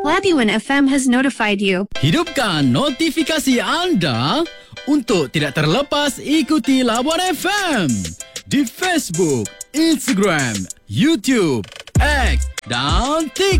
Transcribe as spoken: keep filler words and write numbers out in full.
Pelabuhan F M has notified you. Hidupkan notifikasi anda untuk tidak terlepas ikuti Labuan F M di Facebook, Instagram, YouTube, X dan TikTok.